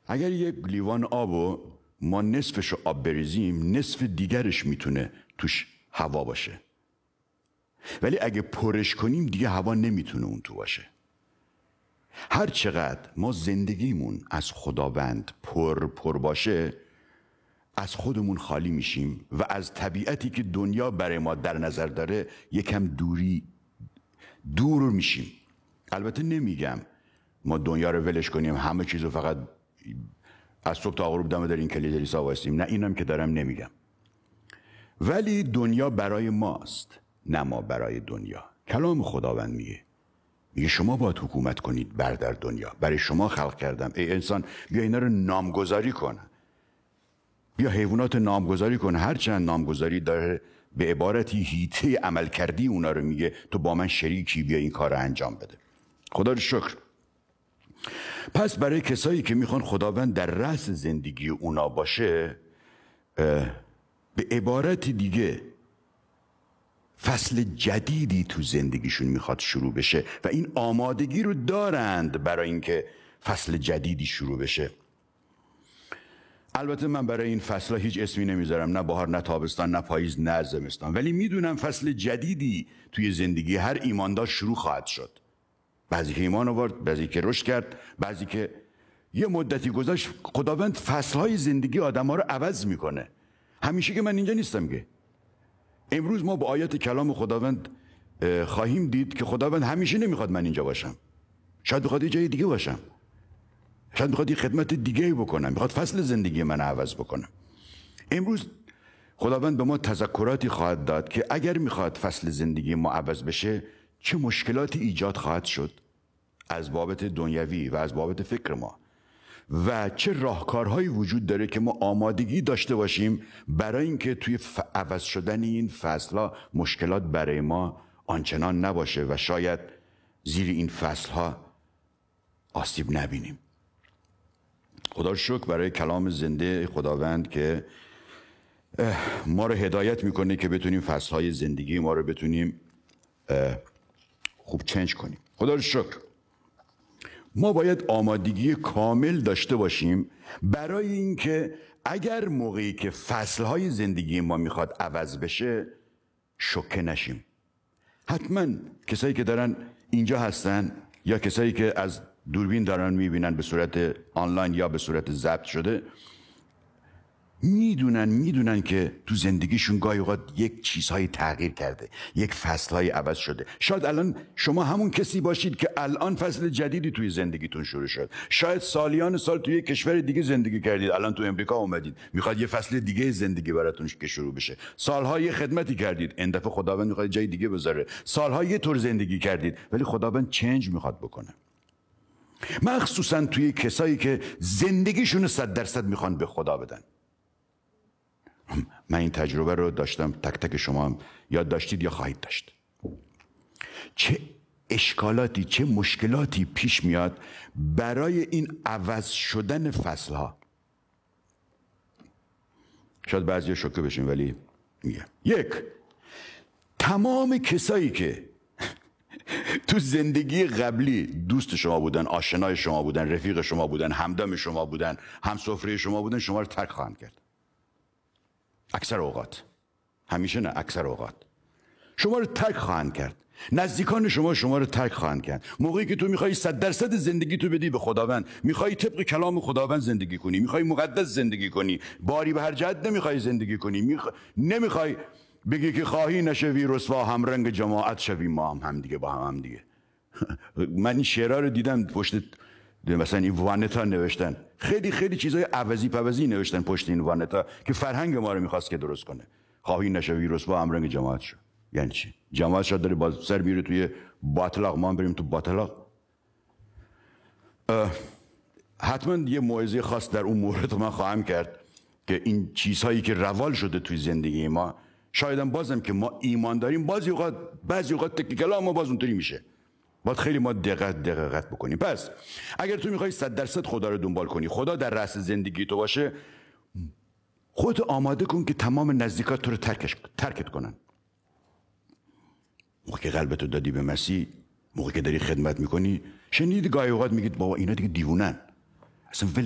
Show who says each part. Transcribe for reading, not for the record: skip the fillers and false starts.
Speaker 1: اگر یک لیوان آبو ما نصفش رو آب بریزیم، نصف دیگرش میتونه توش هوا باشه، ولی اگه پرش کنیم دیگه هوا نمیتونه اون تو باشه. هر چقدر ما زندگیمون از خداوند پر باشه، از خودمون خالی میشیم و از طبیعتی که دنیا برای ما در نظر داره یکم دور میشیم. البته نمیگم ما دنیا رو ولش کنیم، همه چیزو فقط از صبح تا غروب دم در این کلیسا وایسیم، نه اینم که دارم نمیگم، ولی دنیا برای ماست نه ما برای دنیا. کلام خداوند میگه شما باید حکومت کنید در دنیا، برای شما خلق کردم. ای انسان بیا اینا رو نامگذاری کن، بیا حیوانات نامگذاری کن. هرچند نامگذاری داره به عبارتی هیته عمل کردی اونا رو میگه، تو با من شریکی، بیا این کار رو انجام بده. خدا رو شکر. پس برای کسایی که میخوان خداوند در رأس زندگی اونا باشه، به عبارت دیگه فصل جدیدی تو زندگیشون میخواد شروع بشه و این آمادگی رو دارند برای اینکه فصل جدیدی شروع بشه. البته من برای این فصل هیچ اسمی نمیذارم، نه بهار نه تابستان نه پاییز نه زمستان، ولی میدونم فصل جدیدی توی زندگی هر ایماندار شروع خواهد شد. بعضی که ایمان آورد، بعضی که رشد کرد، بعضی که یه مدتی گذشت. خداوند فصلهای زندگی آدم‌ها رو عوض میکنه. همیشه که من اینجا نیستم که. امروز ما با آیات کلام خداوند خواهیم دید که خداوند همیشه نمیخواد من اینجا باشم. شاید بخواد یه جای دیگه باشم، شاید بخواد یه خدمت دیگه بکنم، بخواد فصل زندگی من عوض بکنم. امروز خداوند به ما تذکراتی خواهد داد که اگر میخواد فصل زندگی ما عوض بشه چه مشکلاتی ایجاد خواهد شد از بابت دنیوی و از بابت فکر ما، و چه راهکارهایی وجود داره که ما آمادگی داشته باشیم برای اینکه توی عوض شدن این فصلها مشکلات برای ما آنچنان نباشه و شاید زیر این فصلها آسیب نبینیم. خدا رو شکر برای کلام زنده خداوند که ما رو هدایت میکنه که بتونیم فصلهای زندگی ما رو بتونیم خوب چنج کنیم. خدا رو شکر. ما باید آمادگی کامل داشته باشیم برای اینکه اگر موقعی که فصلهای زندگی ما میخواد عوض بشه شوکه نشیم. حتما کسایی که دارن اینجا هستن یا کسایی که از دوربین دارن میبینن به صورت آنلاین یا به صورت ضبط شده، میدونن که تو زندگیشون گاهی اوقات یک چیزهای تغییر کرده، یک فصلهای عوض شده. شاید الان شما همون کسی باشید که الان فصل جدیدی توی زندگیتون شروع شد. شاید سالیان سال توی یک کشور دیگه زندگی کردید، الان تو امریکا اومدید، میخواد یه فصل دیگه زندگی براتون که شروع بشه. سالها یه خدمتی کردید، این دفعه خداوند میخواد جای دیگه بذاره. سالها یه طور زندگی کردید، ولی خداوند چنج میخواد بکنه. مخصوصا توی کسایی که زندگیشون 100% میخوان به خدا بدن. من این تجربه رو داشتم، تک تک شما هم یاد داشتید یا خواهید داشت. چه اشکالاتی، چه مشکلاتی پیش میاد برای این عوض شدن فصلها. شاید بعضی شوکه بشین ولی میگم. یک، تمام کسایی که تو زندگی قبلی دوست شما بودن، آشنای شما بودن، رفیق شما بودن، همدم شما بودن، همسفره شما بودن، شما رو ترک خواهند کرد. اکثر اوقات، همیشه نه، اکثر اوقات شما رو ترک خواهند کرد. نزدیکان شما رو ترک خواهند کرد. موقعی که تو میخوای 100% زندگی تو بدی به خداوند، میخوای طبق کلام خداوند زندگی کنی، میخوای مقدس زندگی کنی، باری به هر جهت نمیخوای زندگی کنی، نمیخوای بگی که خواهی نشوی رسوا هم رنگ جماعت شوی ما هم دیگه با هم دیگه. من این شعرها رو دیدم پشت مثلا این وانتا نوشتن، خیلی چیزای عوضی پوزی نوشتن پشت این وانتا که فرهنگ ما رو میخواست که درست کنه. خواهی نشوی رسوا هم رنگ جماعت شو. یعنی چی؟ جماعت شاید داره باز سر میره توی باطلاق، ما هم بریم تو باطلاق. حتما یه موعظه خاص در اون مورد من خواهم کرد که این چیزهایی که روال شده توی زندگی ما، شایدم بازم که ما ایمان داریم، بعضی اوقات تکنیکال ما باز اونطوری میشه. باید خیلی ما دقت بکنیم. پس اگر تو میخوای 100% خدا رو دنبال کنی، خدا در رأس زندگی تو باشه، خودت آماده کن که تمام نزدیکات تو رو ترکت کنن. موقع که قلبتو دادی به مسیح، موقع که داری خدمت میکنی، شنیدی گاهی اوقات میگید بابا اینا دیگه دیوونن، اصلا